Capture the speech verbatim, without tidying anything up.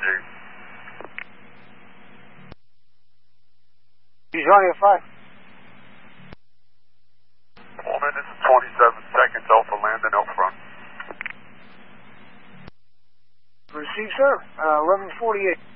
Roger. He's running a five. Four minutes and twenty-seven seconds, Alpha landing out front. Receive, sir. Uh, eleven forty-eight.